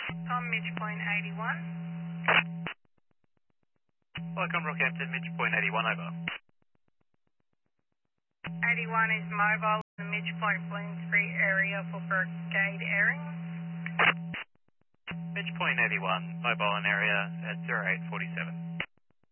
Tom, Midge Point 81. Welcome, Rockhampton, Midge Point 81, over. 81 is mobile in the Midge Point Bloomsbury area for brigade airing. Midge Point 81, mobile in area at 0847.